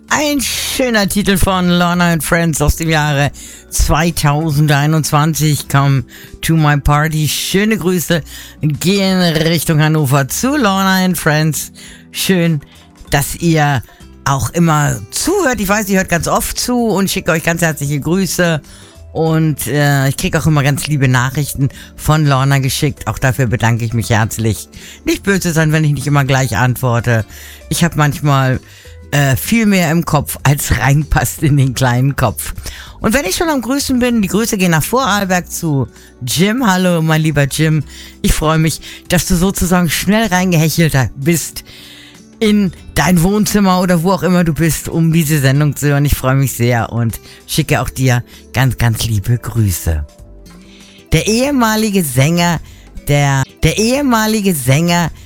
Ein schöner Titel von Lorna and Friends aus dem Jahre 2021. Come to my party. Schöne Grüße gehen Richtung Hannover zu Lorna and Friends. Schön, dass ihr auch immer zuhört. Ich weiß, ihr hört ganz oft zu und schicke euch ganz herzliche Grüße. Und ich kriege auch immer ganz liebe Nachrichten von Lorna geschickt. Auch dafür bedanke ich mich herzlich. Nicht böse sein, wenn ich nicht immer gleich antworte. Ich habe manchmal viel mehr im Kopf, als reinpasst in den kleinen Kopf. Und wenn ich schon am Grüßen bin, die Grüße gehen nach Vorarlberg zu Jim. Hallo, mein lieber Jim. Ich freue mich, dass du sozusagen schnell reingehechelt bist in dein Wohnzimmer oder wo auch immer du bist, um diese Sendung zu hören. Ich freue mich sehr und schicke auch dir ganz, ganz liebe Grüße. Der ehemalige Sänger